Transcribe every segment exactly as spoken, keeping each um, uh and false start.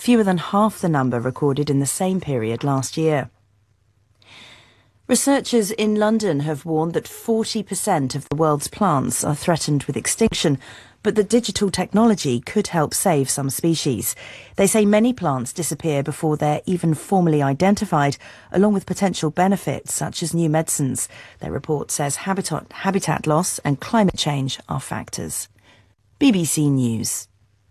fewer than half the number recorded in the same period last year. Researchers in London have warned that forty percent of the world's plants are threatened with extinction, but that digital technology could help save some species. They say many plants disappear before they're even formally identified, along with potential benefits such as new medicines. Their report says habitat, habitat loss and climate change are factors. B B C News.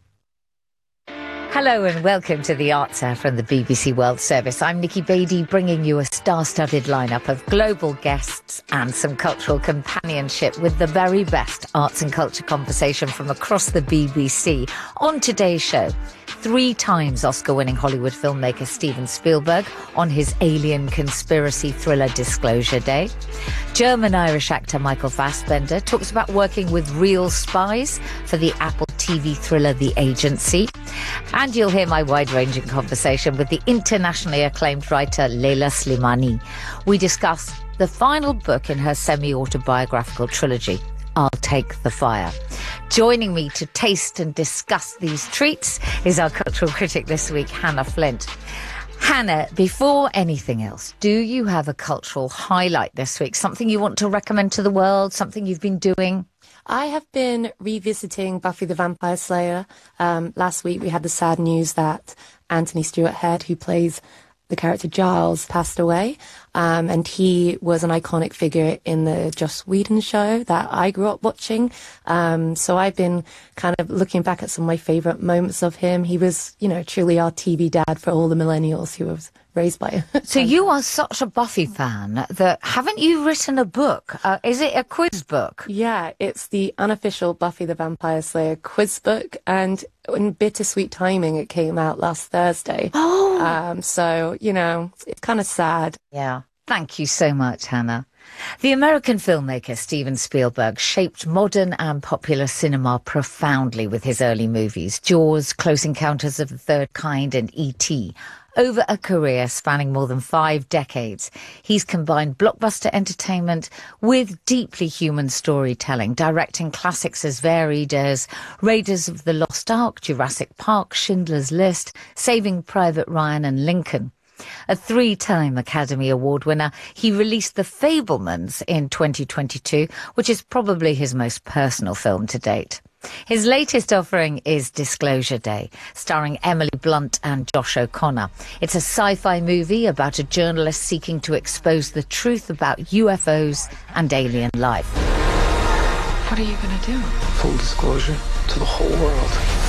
Hello and welcome to The Answer from the B B C World Service. I'm Nikki Beattie, bringing you a star-studded lineup of global guests and some cultural companionship with the very best arts and culture conversation from across the B B C. On today's show, three times Oscar-winning Hollywood filmmaker Steven Spielberg on his alien conspiracy thriller Disclosure Day. German-Irish actor Michael Fassbender talks about working with real spies for the Apple T V thriller The Agency. And you'll hear my wide-ranging conversation with the internationally acclaimed writer Leila Slimani. We discuss the final book in her semi-autobiographical trilogy, I'll Take the Fire. Joining me to taste and discuss these treats is our cultural critic this week, Hannah Flint. Hannah, before anything else, do you have a cultural highlight this week? Something you want to recommend to the world? Something you've been doing? I have been revisiting Buffy the Vampire Slayer. Um, last week we had the sad news that Anthony Stewart Head, who plays the character Giles, passed away. Um, and he was an iconic figure in the Joss Whedon show that I grew up watching. Um, so I've been kind of looking back at some of my favourite moments of him. He was, you know, truly our T V dad for all the millennials who was raised by him. So you are such a Buffy fan that, haven't you written a book? Uh, is it a quiz book? Yeah, it's the unofficial Buffy the Vampire Slayer quiz book, and in bittersweet timing, it came out last Thursday. Oh! Um, so, you know, it's kind of sad. Yeah. Thank you so much, Hannah. The American filmmaker Steven Spielberg shaped modern and popular cinema profoundly with his early movies, Jaws, Close Encounters of the Third Kind and E T Over a career spanning more than five decades, he's combined blockbuster entertainment with deeply human storytelling, directing classics as varied as Raiders of the Lost Ark, Jurassic Park, Schindler's List, Saving Private Ryan and Lincoln. A three-time Academy Award winner, he released The Fabelmans in twenty twenty-two, which is probably his most personal film to date. His latest offering is Disclosure Day, starring Emily Blunt and Josh O'Connor. It's a sci-fi movie about a journalist seeking to expose the truth about U F Os and alien life. What are you going to do? Full disclosure to the whole world.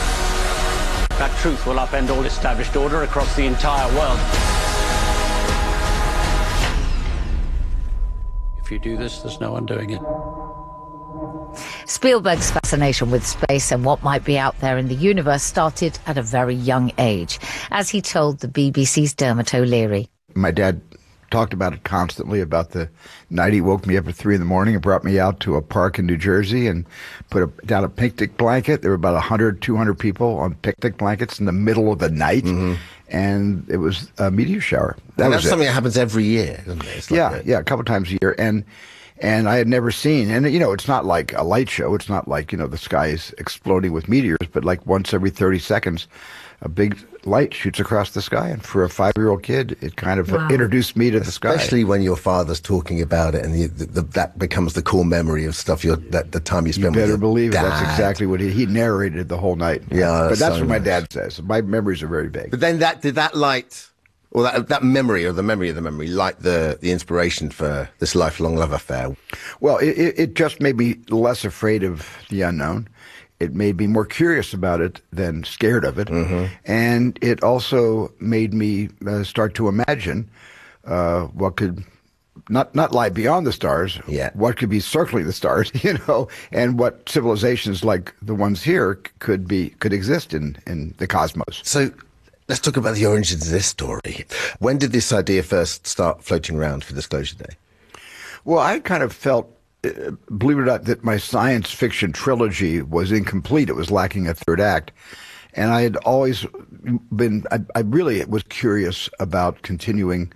That truth will upend all established order across the entire world. If you do this, there's no undoing it. Spielberg's fascination with space and what might be out there in the universe started at a very young age, as he told the B B C's Dermot O'Leary. My dad talked about it constantly, about the night he woke me up at three in the morning and brought me out to a park in New Jersey and put a, down a picnic blanket. There were about one hundred, two hundred people on picnic blankets in the middle of the night. Mm-hmm. And it was a meteor shower. That and was that's something it. that happens every year, doesn't it? It's like yeah, that. yeah, a couple times a year. And and I had never seen, and you know, it's not like a light show. It's not like, you know, the sky is exploding with meteors, but like once every thirty seconds, a big light shoots across the sky. And for a five-year-old kid, it kind of wow. introduced me to the sky. Especially when your father's talking about it, and you, the, the, that becomes the core memory of stuff. You're, that the time you spend you with your believe dad. It. That's exactly what he he narrated the whole night. Yeah, but that's that's so what my nice. dad says. My memories are very vague. But then that did that light, or that that memory, or the memory of the memory, light the the inspiration for this lifelong love affair. Well, it, it just made me less afraid of the unknown. It made me more curious about it than scared of it. Mm-hmm. And it also made me uh, start to imagine uh, what could not not lie beyond the stars, yeah. what could be circling the stars, you know, and what civilizations like the ones here could be could exist in, in the cosmos. So let's talk about the origins of this story. When did this idea first start floating around for Disclosure Day? Well, I kind of felt, uh, believe it or not, that my science fiction trilogy was incomplete. It was lacking a third act. And I had always been, I, I really was curious about continuing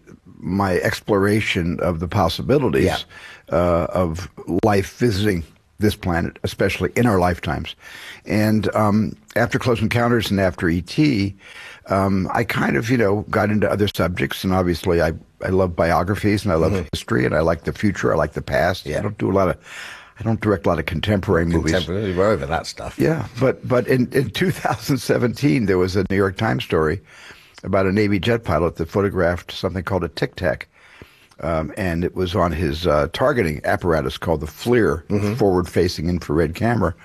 my exploration of the possibilities yeah. uh, of life visiting this planet, especially in our lifetimes. And um, after Close Encounters and after E T, um, I kind of, you know, got into other subjects. And obviously, I, I love biographies and I love mm-hmm. history and I like the future. I like the past. Yeah. I don't do a lot of, I don't direct a lot of contemporary, contemporary movies. We're over that stuff. Yeah. But, but in, in two thousand seventeen, there was a New York Times story about a Navy jet pilot that photographed something called a Tic Tac. Um, and it was on his uh, targeting apparatus called the FLIR, mm-hmm. forward-facing infrared camera.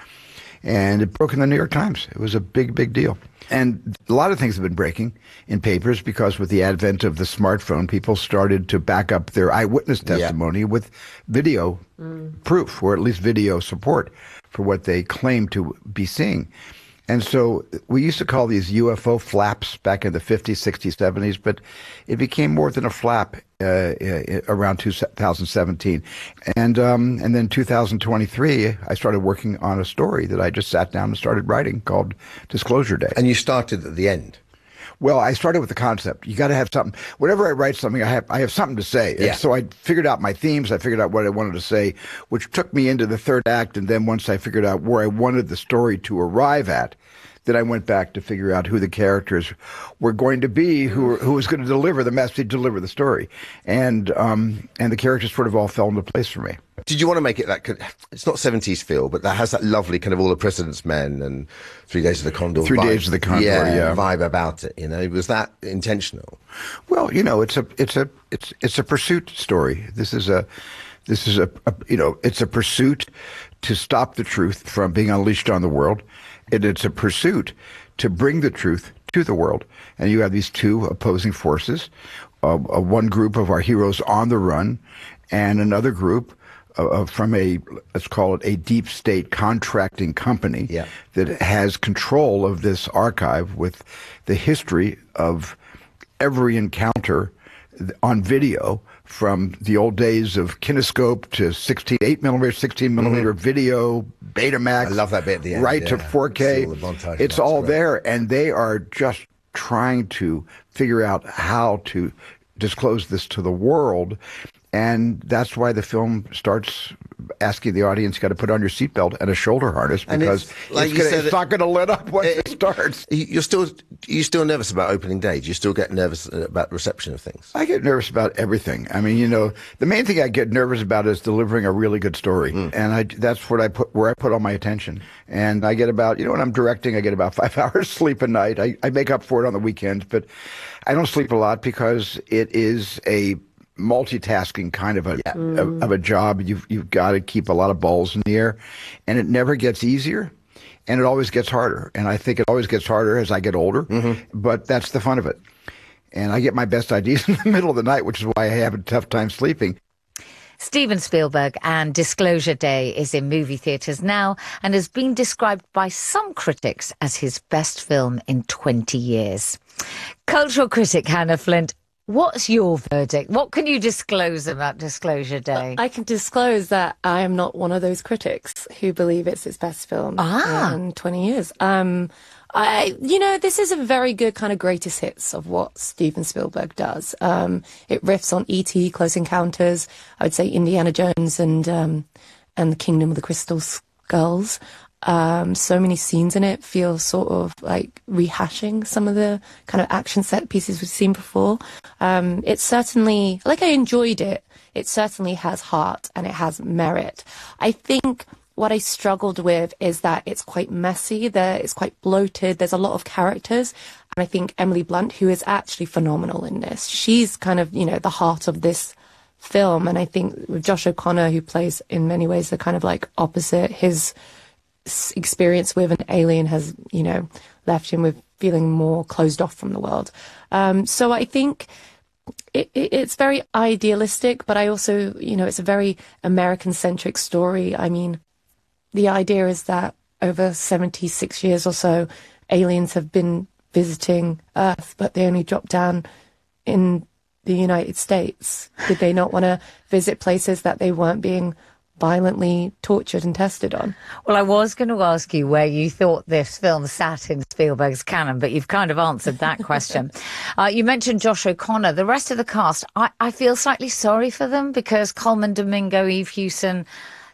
And it broke in the New York Times. It was a big, big deal. And a lot of things have been breaking in papers because with the advent of the smartphone, people started to back up their eyewitness testimony yeah. with video mm. proof, or at least video support for what they claim to be seeing. And so we used to call these U F O flaps back in the fifties, sixties, seventies, but it became more than a flap uh, around two thousand seventeen. And um, and then two thousand twenty-three, I started working on a story that I just sat down and started writing called Disclosure Day. And you started at the end? Well, I started with the concept. You got to have something. Whenever I write something, I have I have something to say. Yeah. And so I figured out my themes. I figured out what I wanted to say, which took me into the third act. And then once I figured out where I wanted the story to arrive at, then I went back to figure out who the characters were going to be, who who was going to deliver the message, deliver the story, and um and the characters sort of all fell into place for me. Did you want to make it that? It's not seventies feel, but that has that lovely kind of All the President's Men and Three Days of the Condor. Three vibe. Days of the Condor, yeah, yeah, vibe about it. You know, was that intentional? Well, you know, it's a it's a it's it's a pursuit story. This is a this is a, a you know, it's a pursuit to stop the truth from being unleashed on the world. And it's a pursuit to bring the truth to the world. And you have these two opposing forces, uh, uh, one group of our heroes on the run, and another group uh, from a, let's call it a deep state contracting company yeah. that has control of this archive with the history of every encounter on video, from the old days of kinescope to sixteen, eight millimeter, sixteen millimeter mm-hmm. video, Betamax. I love that bit at the end. Right yeah. to four K. It's all, the it's all there, and they are just trying to figure out how to disclose this to the world. And that's why the film starts asking the audience, you got to put on your seatbelt and a shoulder harness, because it's, like it's, gonna, it's not going to let up once it, it starts. You're still you're still nervous about opening day. Do you still get nervous about reception of things? I get nervous about everything. I mean, you know, the main thing I get nervous about is delivering a really good story, mm. and I that's what I put where I put all my attention. And I get about, you know, when I'm directing, I get about five hours sleep a night. I, I make up for it on the weekends, but I don't sleep a lot because it is a multitasking kind of a, yeah. of, of a job. You've you've got to keep a lot of balls in the air, and it never gets easier, and it always gets harder. And I think it always gets harder as I get older, mm-hmm. but that's the fun of it. And I get my best ideas in the middle of the night, which is why I have a tough time sleeping. Steven Spielberg, and Disclosure Day is in movie theatres now and has been described by some critics as his best film in twenty years. Cultural critic Hannah Flint, what's your verdict? What can you disclose about Disclosure Day? I can disclose that I am not one of those critics who believe it's its best film ah. in twenty years. Um, I, you know, this is a very good kind of greatest hits of what Steven Spielberg does. Um, it riffs on E T, Close Encounters, I would say Indiana Jones and um, and the Kingdom of the Crystal Skulls. Um, so many scenes in it feel sort of like rehashing some of the kind of action set pieces we've seen before. Um, it's certainly, like I enjoyed it, it certainly has heart and it has merit. I think what I struggled with is that it's quite messy, there, it's quite bloated, there's a lot of characters. And I think Emily Blunt, who is actually phenomenal in this, she's kind of, you know, the heart of this film. And I think with Josh O'Connor, who plays in many ways the kind of like opposite, his experience with an alien has, you know, left him with feeling more closed off from the world. Um, so I think it, it, it's very idealistic, but I also, you know, it's a very American-centric story. I mean, the idea is that over seventy-six years or so, aliens have been visiting Earth, but they only dropped down in the United States. Did they not want to visit places that they weren't being violently tortured and tested on? Well, I was going to ask you where you thought this film sat in Spielberg's canon, but you've kind of answered that question. uh, you mentioned Josh O'Connor. The rest of the cast, I, I feel slightly sorry for them because Colman Domingo, Eve Hewson,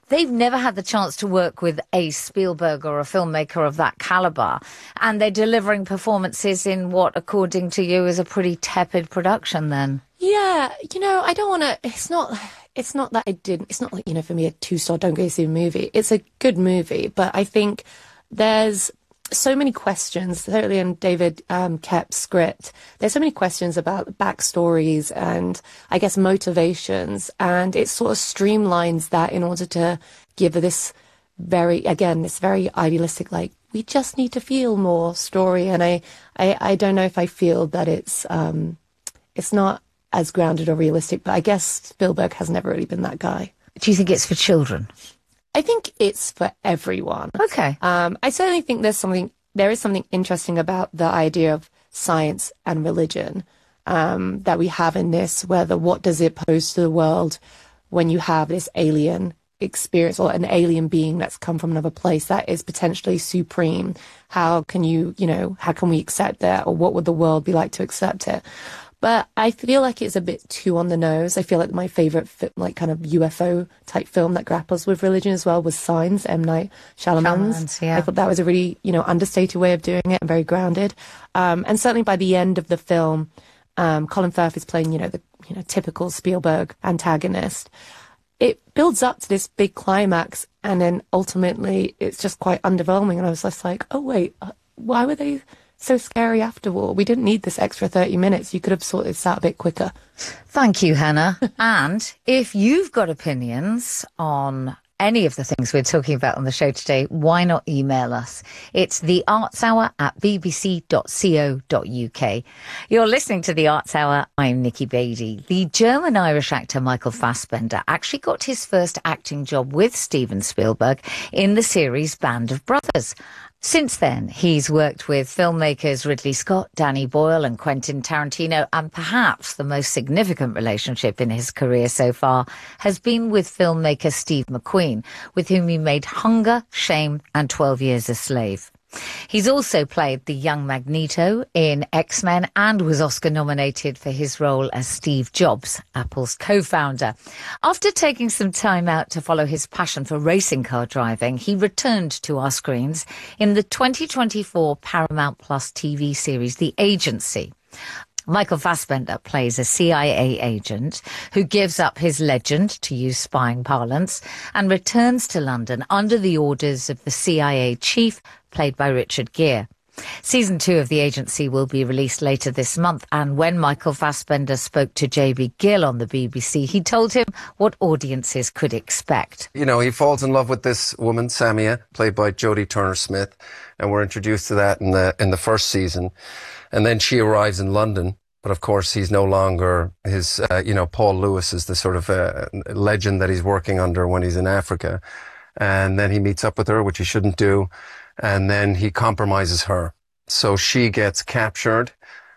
they've never had the chance to work with a Spielberg or a filmmaker of that caliber, and they're delivering performances in what, according to you, is a pretty tepid production then. Yeah, you know, I don't want to, it's not, it's not that I didn't, it's not like, you know, for me, a two-star don't go see a movie. It's a good movie, but I think there's so many questions, certainly in David um, Koepp's script, there's so many questions about backstories and, I guess, motivations, and it sort of streamlines that in order to give this very, again, this very idealistic, like, we just need to feel more story, and I, I, I don't know if I feel that it's, um, it's not as grounded or realistic, but I guess Spielberg has never really been that guy. Do you think it's for children? I think it's for everyone. Okay. Um, I certainly think there's something, there is something interesting about the idea of science and religion um, that we have in this, whether what does it pose to the world when you have this alien experience or an alien being that's come from another place that is potentially supreme. How can you, you know, how can we accept that, or what would the world be like to accept it? But I feel like it's a bit too on the nose. I feel like my favourite, like, kind of U F O type film that grapples with religion as well was Signs, M. Night Shyamalan's. Shyamalan's, yeah. I thought that was a really, you know, understated way of doing it and very grounded. Um, and certainly by the end of the film, um, Colin Firth is playing, you know, the you know typical Spielberg antagonist. It builds up to this big climax, and then ultimately it's just quite underwhelming. And I was just like, oh wait, why were they so scary after all? We didn't need this extra thirty minutes. You could have sorted this out a bit quicker. Thank you, Hannah. And if you've got opinions on any of the things we're talking about on the show today, why not email us? It's the arts hour at b b c dot co dot u k. You're listening to The Arts Hour. I'm Nikki Beattie. The German-Irish actor Michael Fassbender actually got his first acting job with Steven Spielberg in the series Band of Brothers. Since then, he's worked with filmmakers Ridley Scott, Danny Boyle and Quentin Tarantino, and perhaps the most significant relationship in his career so far has been with filmmaker Steve McQueen, with whom he made Hunger, Shame and twelve Years a Slave. He's also played the young Magneto in X-Men and was Oscar nominated for his role as Steve Jobs, Apple's co-founder. After taking some time out to follow his passion for racing car driving, he returned to our screens in the twenty twenty-four Paramount Plus T V series The Agency. Michael Fassbender plays a C I A agent who gives up his legend, to use spying parlance, and returns to London under the orders of the C I A chief, played by Richard Gere. Season two of The Agency will be released later this month, and when Michael Fassbender spoke to J B Gill on the B B C, he told him what audiences could expect. You know, he falls in love with this woman, Samia, played by Jodie Turner-Smith, and we're introduced to that in the in the first season. And then she arrives in London, but of course he's no longer his, uh, you know, Paul Lewis is the sort of uh, legend that he's working under when he's in Africa. And then he meets up with her, which he shouldn't do. And then he compromises her. So she gets captured,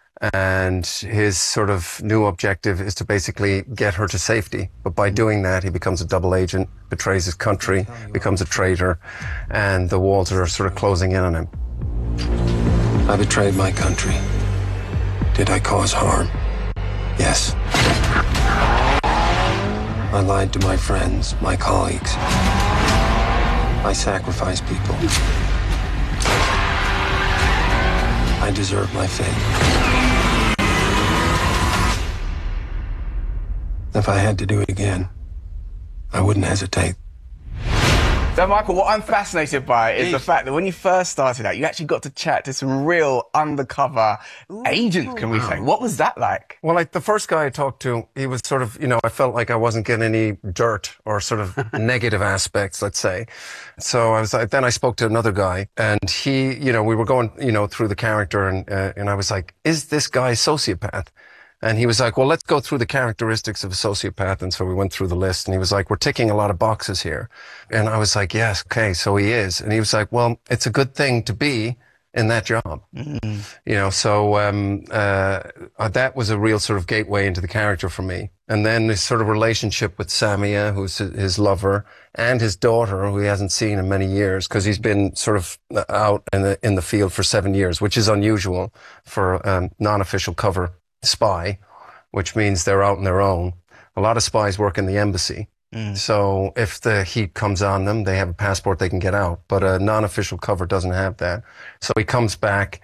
and his sort of new objective is to basically get her to safety. But by doing that, he becomes a double agent, betrays his country, becomes a traitor, and the walls are sort of closing in on him. I betrayed my country. Did I cause harm? Yes. I lied to my friends, my colleagues. I sacrificed people. I deserve my fate. If I had to do it again, I wouldn't hesitate. So, Michael, what I'm fascinated by is the fact that when you first started out, you actually got to chat to some real undercover agents, can we say? What was that like? Well, like the first guy I talked to, he was sort of, you know, I felt like I wasn't getting any dirt or sort of negative aspects, let's say. So I was like, then I spoke to another guy, and he, you know, we were going, you know, through the character, and uh, and I was like, is this guy a sociopath? And he was like, well, let's go through the characteristics of a sociopath. And so we went through the list, and he was like, we're ticking a lot of boxes here. And I was like, yes, okay, so he is. And he was like, well, it's a good thing to be in that job. Mm-hmm. You know, so um, uh, that was a real sort of gateway into the character for me. And then this sort of relationship with Samia, who's his lover, and his daughter, who he hasn't seen in many years, because he's been sort of out in the, in the field for seven years, which is unusual for um, non-official cover spy, which means they're out on their own. A lot of spies work in the embassy, Mm. So if the heat comes on them, they have a passport, they can get out. But a non-official cover doesn't have that. So he comes back,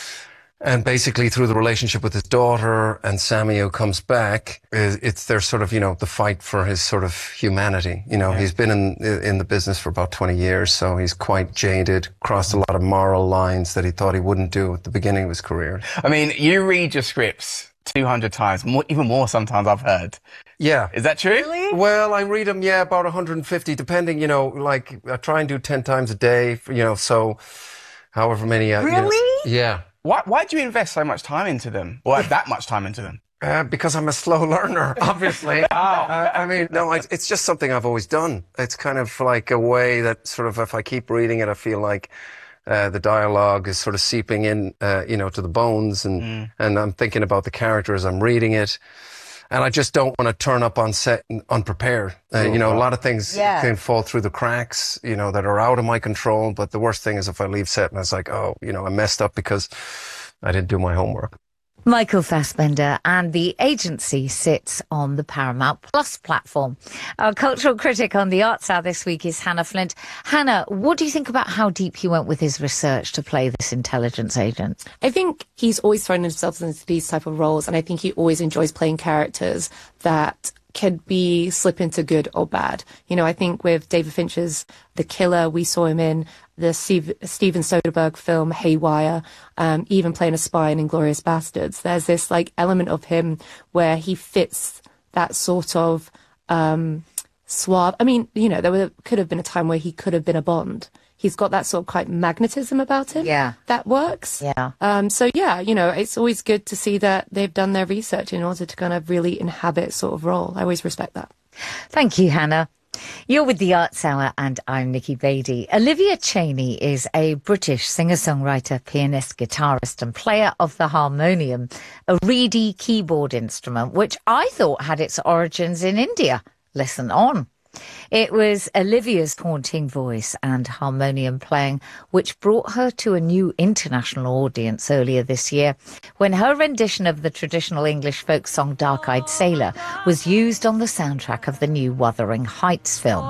and basically through the relationship with his daughter and Sammy, who comes back, it's their sort of, you know, the fight for his sort of humanity. You know, yeah. He's been in in the business for about twenty years, so he's quite jaded, crossed a lot of moral lines that he thought he wouldn't do at the beginning of his career. I mean, you read your scripts two hundred times, more, even more sometimes I've heard. Yeah. Is that true? Really? Well, I read them, yeah, about one hundred fifty, depending, you know, like I try and do ten times a day, you know, so however many. Uh, Really? You know, yeah. Why, why do you invest so much time into them? Or that much time into them? Uh, because I'm a slow learner, obviously. oh. uh, I mean, no, I, it's just something I've always done. It's kind of like a way that sort of, if I keep reading it, I feel like uh, the dialogue is sort of seeping in, uh, you know, to the bones, and, mm. and I'm thinking about the character as I'm reading it. And I just don't want to turn up on set unprepared. Uh, you know, a lot of things yeah. can fall through the cracks, you know, that are out of my control. But the worst thing is if I leave set and it's like, oh, you know, I messed up because I didn't do my homework. Michael Fassbender, and the agency sits on the Paramount Plus platform. Our cultural critic on the Arts Hour this week is Hannah Flint. Hannah, what do you think about how deep he went with his research to play this intelligence agent? I think he's always thrown himself into these type of roles, and I think he always enjoys playing characters that could be slip into good or bad. You know, I think with David Fincher's The Killer, we saw him in the Steve, Steven Soderbergh film Haywire, um, even playing a spy in Inglourious Bastards. There's this like element of him where he fits that sort of um, suave. I mean, you know, there were, could have been a time where he could have been a Bond. He's got that sort of quite magnetism about him. Yeah. That works. Yeah. Um, so, yeah, you know, it's always good to see that they've done their research in order to kind of really inhabit sort of role. I always respect that. Thank you, Hannah. You're with the Arts Hour, and I'm Nikki Beattie. Olivia Chaney is a British singer-songwriter, pianist, guitarist and player of the harmonium, a reedy keyboard instrument, which I thought had its origins in India. Listen on. It was Olivia's haunting voice and harmonium playing which brought her to a new international audience earlier this year, when her rendition of the traditional English folk song Dark-Eyed Sailor was used on the soundtrack of the new Wuthering Heights film.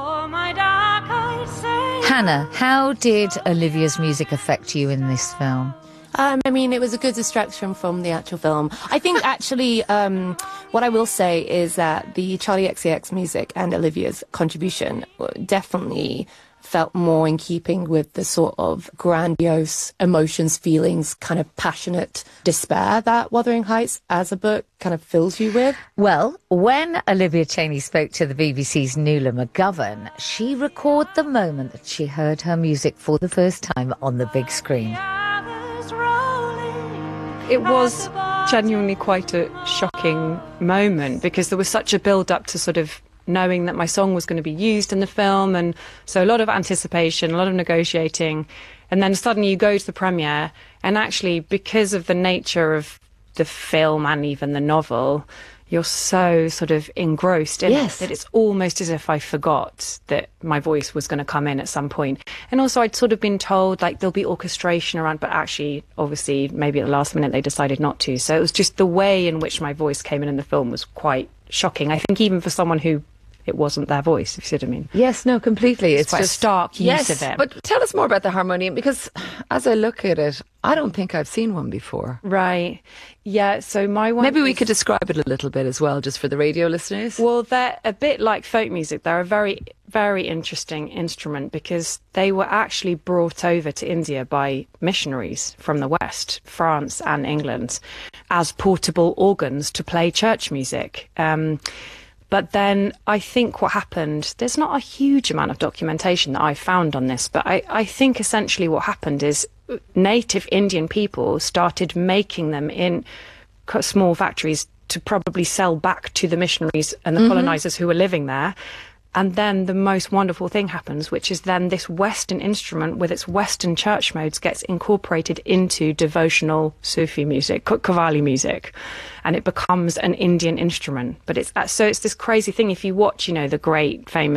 Hannah, how did Olivia's music affect you in this film? Um, I mean, it was a good distraction from the actual film. I think actually um, what I will say is that the Charlie X C X music and Olivia's contribution definitely felt more in keeping with the sort of grandiose emotions, feelings, kind of passionate despair that Wuthering Heights as a book kind of fills you with. Well, when Olivia Chaney spoke to the B B C's Nuala McGovern, she recorded the moment that she heard her music for the first time on the big screen. It was genuinely quite a shocking moment because there was such a build-up to sort of knowing that my song was going to be used in the film, and so a lot of anticipation, a lot of negotiating, and then suddenly you go to the premiere, and actually because of the nature of the film and even the novel, you're so sort of engrossed in yes. it that it's almost as if I forgot that my voice was going to come in at some point. And also I'd sort of been told like there'll be orchestration around, but actually obviously maybe at the last minute they decided not to. So it was just the way in which my voice came in in the film was quite shocking. I think even for someone who it wasn't their voice, if you see what I mean. Yes, no, completely. It's, it's quite just a stark use yes, of it. But tell us more about the harmonium, because as I look at it, I don't think I've seen one before. Right. Yeah, so my one... Maybe is, we could describe it a little bit as well, just for the radio listeners. Well, they're a bit like folk music. They're a very, very interesting instrument because they were actually brought over to India by missionaries from the West, France and England, as portable organs to play church music. Um... But then I think what happened, there's not a huge amount of documentation that I found on this, but I, I think essentially what happened is native Indian people started making them in small factories to probably sell back to the missionaries and the mm-hmm. colonizers who were living there. And then the most wonderful thing happens, which is then this Western instrument with its Western church modes gets incorporated into devotional Sufi music, Qawwali music, and it becomes an Indian instrument. But it's so it's this crazy thing. If you watch, you know, the great famous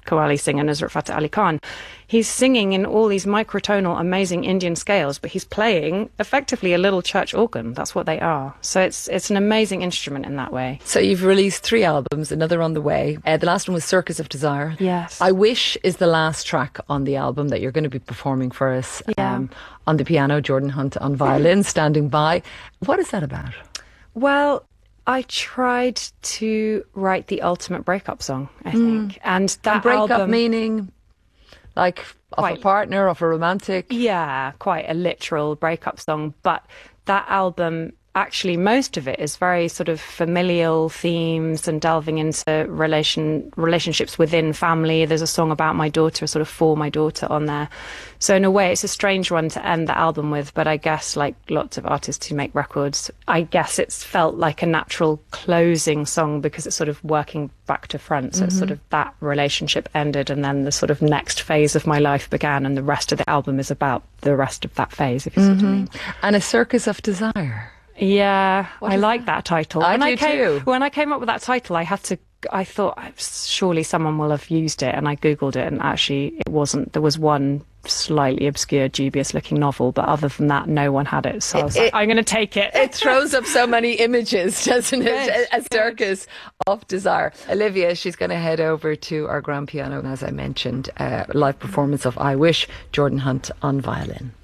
Qawwali Singh and Nusrat Fateh Ali Khan. He's singing in all these microtonal, amazing Indian scales, but he's playing effectively a little church organ. That's what they are. So it's it's an amazing instrument in that way. So you've released three albums, another on the way. Uh, the last one was Circus of Desire. Yes. I Wish is the last track on the album that you're going to be performing for us. Yeah. Um, on the piano, Jordan Hunt on violin, standing by. What is that about? Well, I tried to write the ultimate breakup song, I think. Mm. And that and breakup album, meaning like of quite, a partner, of a romantic? Yeah, quite a literal breakup song. But that album, actually, most of it is very sort of familial themes and delving into relation relationships within family. There's a song about my daughter, sort of for my daughter on there. So in a way, it's a strange one to end the album with. But I guess, like lots of artists who make records, I guess it's felt like a natural closing song because it's sort of working back to front. So mm-hmm. it's sort of that relationship ended and then the sort of next phase of my life began, and the rest of the album is about the rest of that phase, if you mm-hmm. see what I mean. And A Circus of Desire. Yeah, what I like that, that title. I when do I came, too. When I came up with that title, I had to. I thought surely someone will have used it, and I googled it, and actually it wasn't. There was one slightly obscure, dubious-looking novel, but other than that, no one had it. So I was it, like, I'm going to take it. It throws up so many images, doesn't it? Good, a, a circus of desire. Olivia, she's going to head over to our grand piano, and as I mentioned, uh, live performance of I Wish, Jordan Hunt on violin.